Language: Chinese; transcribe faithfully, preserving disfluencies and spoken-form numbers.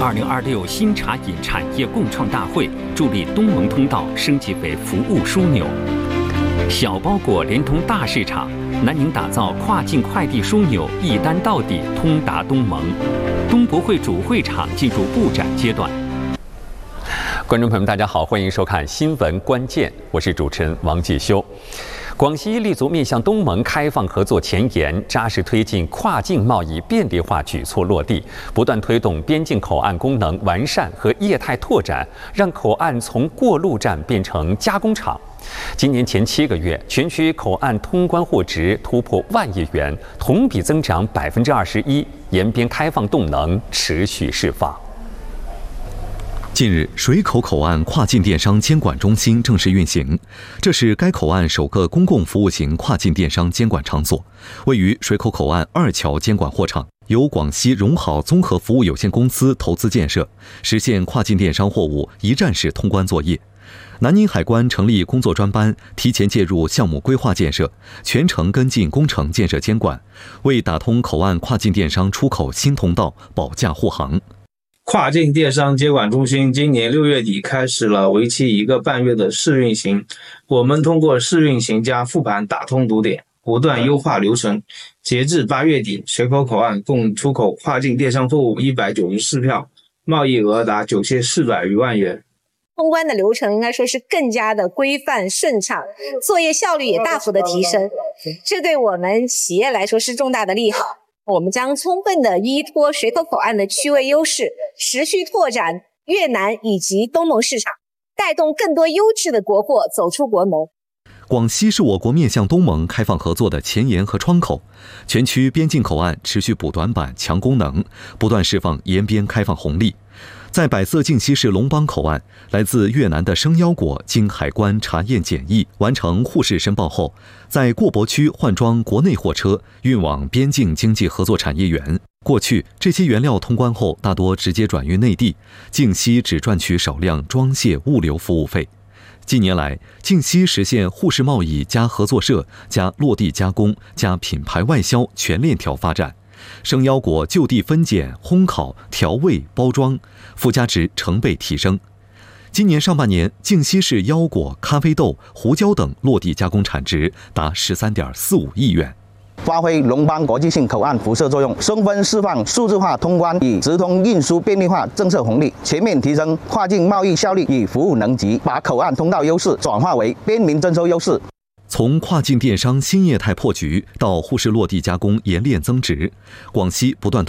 二零二六新茶饮产业共创大会助力东盟通道升级为服务枢纽。小包裹连通大市场，南宁打造跨境快递枢纽，一单到底，通达东盟。东博会主会场进入布展阶段。观众朋友们，大家好，欢迎收看《新闻关键》，我是主持人王继修。广西立足面向东盟开放合作前沿，扎实推进跨境贸易便利化举措落地，不断推动边境口岸功能完善和业态拓展，让口岸从过路站变成加工厂。今年前七个月，全区口岸通关货值突破万亿元，同比增长百分之二十一，沿边开放动能持续释放。 近日，水口口岸跨境电商监管中心正式运行，这是该口岸首个公共服务型跨境电商监管场所，位于水口口岸二桥监管货场，由广西荣好综合服务有限公司投资建设，实现跨境电商货物一站式通关作业。南宁海关成立工作专班，提前介入项目规划建设，全程跟进工程建设监管，为打通口岸跨境电商出口新通道保驾护航。 跨境电商监管中心今年六月底开始了为期一个半月的试运行，我们通过试运行加复盘打通堵点，不断优化流程。截至八月底，水口口岸共出口跨境电商货物一百九十四票，贸易额达九千四百余万元。 通关的流程应该说是更加的规范顺畅，作业效率也大幅的提升，这对我们企业来说是重大的利好。我们将充分的依托水口口岸的区位优势，持续拓展越南以及东盟市场，带动更多优质的国货走出国门。 广西是我国面向东盟开放合作的前沿和窗口，全区边境口岸持续补短板、强功能，不断释放沿边开放红利。在百色晋西市龙邦口岸，来自越南的生腰果经海关查验检疫，完成沪市申报后，在过博区换装国内货车，运往边境经济合作产业园。过去这些原料通关后，大多直接转运内地，晋西只赚取少量装卸物流服务费。近年来，晋西实现沪市贸易加合作社加落地加工加品牌外销全链条发展。生腰果就地分拣、烘烤、调味、包装，附加值成倍提升。今年上半年，靖西市腰果、咖啡豆、胡椒等落地加工产值达十三点四五亿元。 发挥龙邦国际性口岸辐射作用，充分释放数字化通关与直通运输便利化政策红利，全面提升跨境贸易效率与服务能级，把口岸通道优势转化为边民征收优势。 从跨境电商新业态破局到沪市落地加工冶炼增值，广西不断